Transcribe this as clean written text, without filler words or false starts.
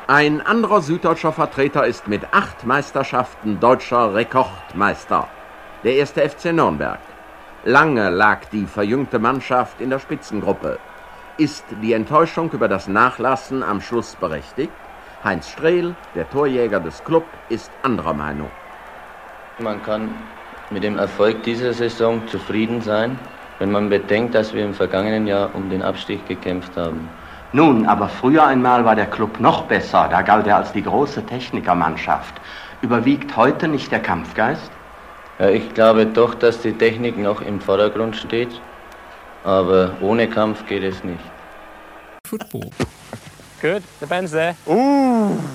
Ein anderer süddeutscher Vertreter ist mit 8 Meisterschaften deutscher Rekordmeister, der 1. FC Nürnberg. Lange lag die verjüngte Mannschaft in der Spitzengruppe. Ist die Enttäuschung über das Nachlassen am Schluss berechtigt? Heinz Strehl, der Torjäger des Club, ist anderer Meinung. Man kann mit dem Erfolg dieser Saison zufrieden sein, wenn man bedenkt, dass wir im vergangenen Jahr um den Abstieg gekämpft haben. Nun, aber früher einmal war der Club noch besser. Da galt er als die große Technikermannschaft. Überwiegt heute nicht der Kampfgeist? Ja, ich glaube doch, dass die Technik noch im Vordergrund steht, aber ohne Kampf geht es nicht. Football. Good, the band's there. Ooh.